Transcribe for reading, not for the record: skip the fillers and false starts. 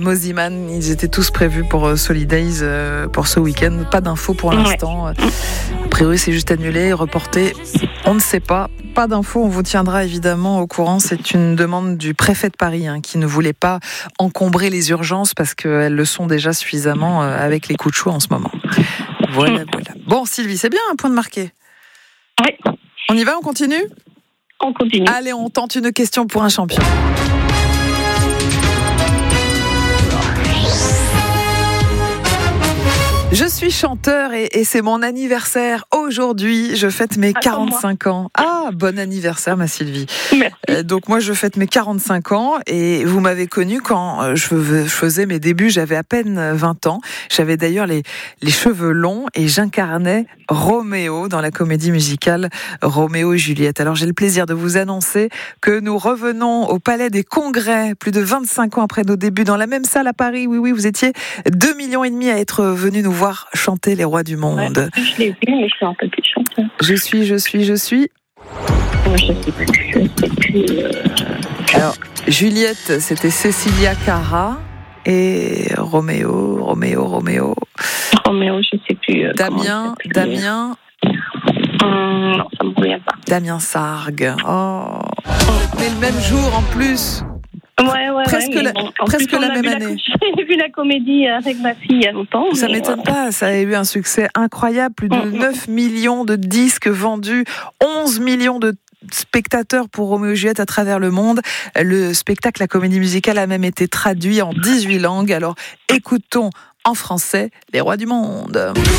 Mosiman, ils étaient tous prévus pour Solidays pour ce week-end. Pas d'infos pour l'instant. A priori, c'est juste annulé, reporté. On ne sait pas. Pas d'infos, on vous tiendra évidemment au courant. C'est une demande du préfet de Paris qui ne voulait pas encombrer les urgences parce qu'elles le sont déjà suffisamment avec les coups de chaud en ce moment. Voilà. Bon, Sylvie, c'est bien un point de marqué. Oui. On y va, on continue ? On continue. Allez, on tente une question pour un champion. Je suis chanteur et c'est mon anniversaire aujourd'hui. Je fête mes 45 ans. Ah, bon anniversaire ma Sylvie. Merci. Donc moi je fête mes 45 ans et vous m'avez connue quand je faisais mes débuts. J'avais à peine 20 ans. J'avais d'ailleurs les cheveux longs et j'incarnais Roméo dans la comédie musicale Roméo et Juliette. Alors j'ai le plaisir de vous annoncer que nous revenons au Palais des Congrès plus de 25 ans après nos débuts dans la même salle à Paris. Oui, vous étiez 2,5 millions à être venus nous voir chanter les rois du monde. Ouais, je l'ai vu, mais je suis un peu plus chanteur. Je suis. Je sais plus. Alors, Juliette, c'était Cecilia Cara et Roméo. Roméo, je sais plus. Damien. Non, ça me revient pas. Damien Sargue. Oh. Mais le même jour en plus. Ouais. Presque la même année. J'ai vu la comédie avec ma fille il y a longtemps. Ça m'étonne pas, ça a eu un succès incroyable, plus de 9 millions de disques vendus, 11 millions de spectateurs pour Roméo et Juliette à travers le monde. Le spectacle, la comédie musicale a même été traduit en 18 langues. Alors écoutons en français Les Rois du Monde.